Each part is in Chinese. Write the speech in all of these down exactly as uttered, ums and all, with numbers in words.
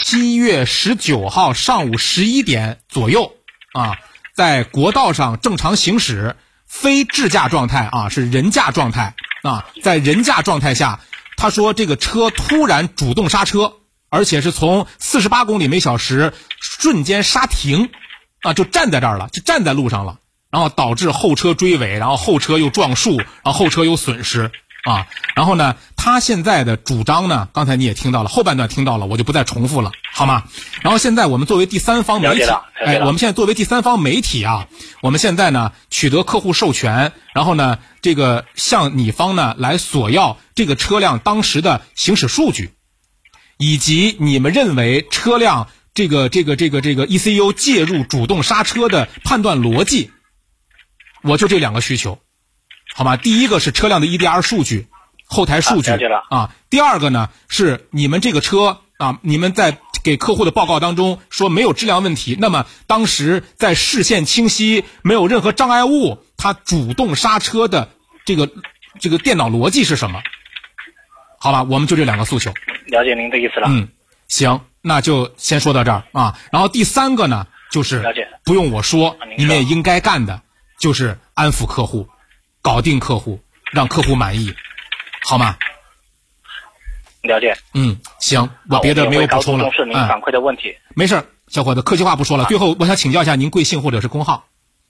七月十九号上午十一点左右啊，在国道上正常行驶，非智驾状态啊，是人驾状态啊，在人驾状态下，他说这个车突然主动刹车，而且是从四十八公里每小时瞬间刹停啊，就站在这儿了，就站在路上了，然后导致后车追尾，然后后车又撞树，然后后车有损失啊。然后呢，他现在的主张呢，刚才你也听到了，后半段听到了，我就不再重复了，好吗？然后现在我们作为第三方媒体，哎，我们现在作为第三方媒体啊，我们现在呢取得客户授权，然后呢，这个向你方呢来索要这个车辆当时的行驶数据，以及你们认为车辆这个这个这个这个 E C U 介入主动刹车的判断逻辑，我就这两个需求，好吗？第一个是车辆的 E D R 数据，后台数据啊。第二个呢是你们这个车啊，你们在给客户的报告当中说没有质量问题，那么当时在视线清晰、没有任何障碍物，它主动刹车的这个这个电脑逻辑是什么？好吧，我们就这两个诉求。 了解您的意思了。 嗯，行，那就先说到这儿啊。然后第三个呢，就是不用我说，你们也应该干的，就是安抚客户，搞定客户，让客户满意，好吗？ 了解。 嗯，行，我别的没有补充了。 重视您反馈的问题。 嗯、没事，小伙子，客气话不说了。最后，我想请教一下您贵姓或者是工号。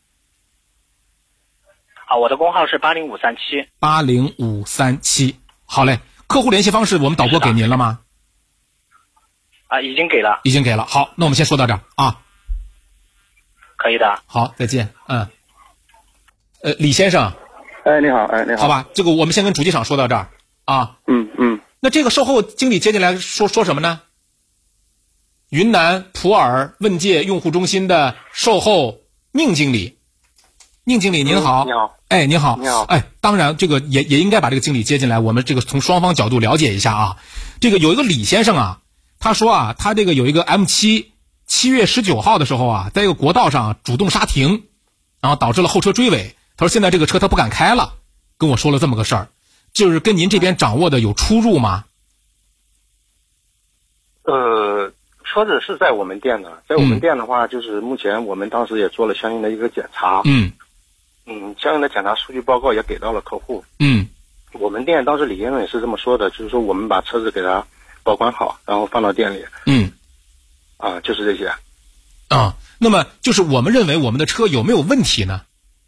啊，我的工号是八零五三七。 八零五三七，好嘞。客户联系方式我们导播给您了吗？ 啊，已经给了。 已经给了。好，那我们先说到这儿啊。 可以的。 好，再见。嗯。呃，李先生。 哎，你好，哎，你好。 好吧，这个我们先跟主机厂说到这儿啊。 嗯嗯。 那这个售后经理接进来说说什么呢？云南普洱问界用户中心的售后宁经理，宁经理您好。 嗯、你好。 哎，您好。 你好。 哎，当然这个也也应该把这个经理接进来，我们这个从双方角度了解一下啊。这个有一个李先生啊，他说啊，他这个有一个 M 七，七月十九号的时候啊，在一个国道上主动刹停，然后导致了后车追尾。他说现在这个车他不敢开了，跟我说了这么个事儿。就是跟您这边掌握的有出入吗？ 呃，车子是在我们店的，在我们店的话，嗯、就是目前我们当时也做了相应的一个检查， 嗯， 嗯，相应的检查数据报告也给到了客户， 嗯， 我们店当时李先生也是这么说的，就是说我们把车子给他保管好，然后放到店里， 嗯， 啊，就是这些， 啊，那么就是我们认为我们的车有没有问题呢？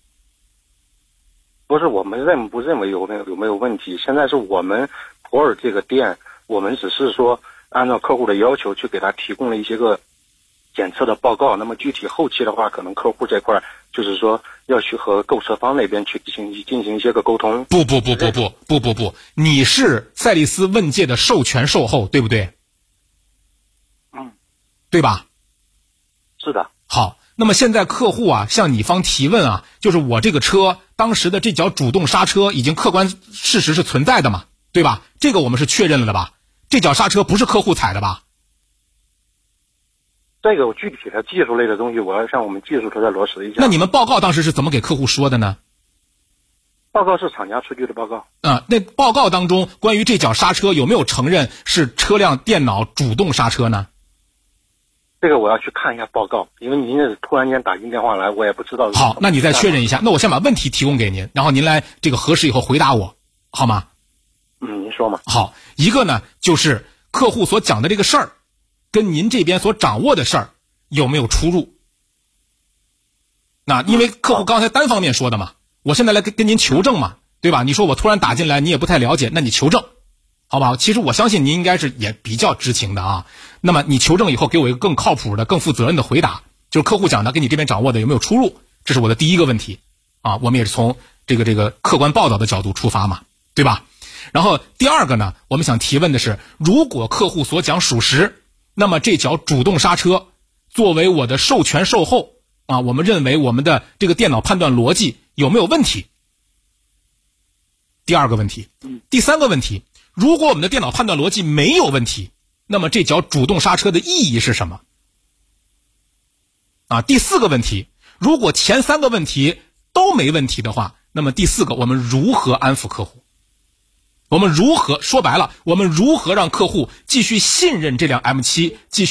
不是我们认不认为有没有有没有问题？现在是我们普洱这个店，我们只是说按照客户的要求去给他提供了一些个检测的报告。那么具体后期的话，可能客户这块就是说要去和购车方那边去进行进行一些个沟通。 不不不不不不不不，你是赛力斯问界的授权售后，对不对？ 嗯， 对吧？ 是的。 好。那么现在客户啊向你方提问啊，就是我这个车当时的这脚主动刹车已经客观事实是存在的嘛，对吧？这个我们是确认了的吧？这脚刹车不是客户踩的吧？ 这个具体的技术类的东西，我要向我们技术头再落实一下。 那你们报告当时是怎么给客户说的呢？ 报告是厂家出具的报告。 啊，那报告当中关于这脚刹车有没有承认是车辆电脑主动刹车呢？ 这个我要去看一下报告，因为您这突然间打进电话来，我也不知道。 好，那你再确认一下。那我先把问题提供给您，然后您来这个核实以后回答我，好吗？ 嗯，您说嘛。 好，一个呢就是客户所讲的这个事儿，跟您这边所掌握的事儿有没有出入？那因为客户刚才单方面说的嘛，我现在来跟跟您求证嘛，对吧？你说我突然打进来，你也不太了解，那你求证。好吧，其实我相信您应该是也比较知情的啊。那么你求证以后给我一个更靠谱的、更负责任的回答，就是客户讲的跟你这边掌握的有没有出入，这是我的第一个问题啊。我们也是从这个这个客观报道的角度出发嘛，对吧？然后第二个呢，我们想提问的是，如果客户所讲属实，那么这脚主动刹车作为我的授权售后啊，我们认为我们的这个电脑判断逻辑有没有问题？第二个问题，第三个问题。如果我们的电脑判断逻辑没有问题，那么这脚主动刹车的意义是什么？啊，第四个问题，如果前三个问题都没问题的话，那么第四个我们如何安抚客户？我们如何说白了，我们如何让客户继续信任这辆 M 七，继续